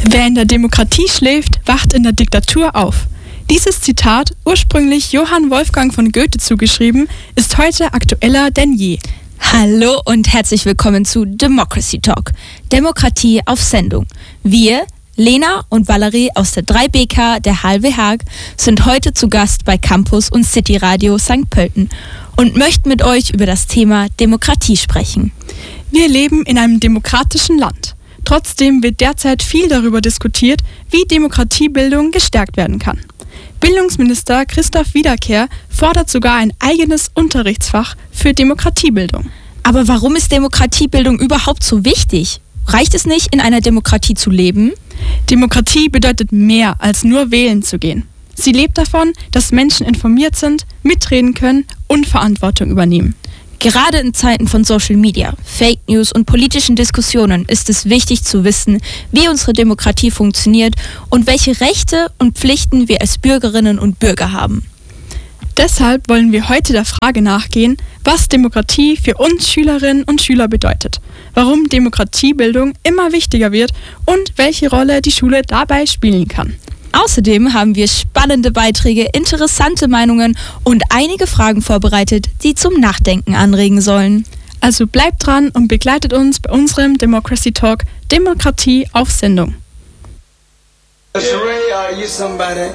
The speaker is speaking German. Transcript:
Wer in der Demokratie schläft, wacht in der Diktatur auf. Dieses Zitat, ursprünglich Johann Wolfgang von Goethe zugeschrieben, ist heute aktueller denn je. Hallo und herzlich willkommen zu Democracy Talk, Demokratie auf Sendung. Wir, Lena und Valerie aus der 3BK der HLW Haag, sind heute zu Gast bei Campus und City Radio St. Pölten und möchten mit euch über das Thema Demokratie sprechen. Wir leben in einem demokratischen Land. Trotzdem wird derzeit viel darüber diskutiert, wie Demokratiebildung gestärkt werden kann. Bildungsminister Christoph Wiederkehr fordert sogar ein eigenes Unterrichtsfach für Demokratiebildung. Aber warum ist Demokratiebildung überhaupt so wichtig? Reicht es nicht, in einer Demokratie zu leben? Demokratie bedeutet mehr als nur wählen zu gehen. Sie lebt davon, dass Menschen informiert sind, mitreden können und Verantwortung übernehmen. Gerade in Zeiten von Social Media, Fake News und politischen Diskussionen ist es wichtig zu wissen, wie unsere Demokratie funktioniert und welche Rechte und Pflichten wir als Bürgerinnen und Bürger haben. Deshalb wollen wir heute der Frage nachgehen, was Demokratie für uns Schülerinnen und Schüler bedeutet, warum Demokratiebildung immer wichtiger wird und welche Rolle die Schule dabei spielen kann. Außerdem haben wir spannende Beiträge, interessante Meinungen und einige Fragen vorbereitet, die zum Nachdenken anregen sollen. Also bleibt dran und begleitet uns bei unserem Democracy Talk Demokratie auf Sendung. Ray, are you somebody?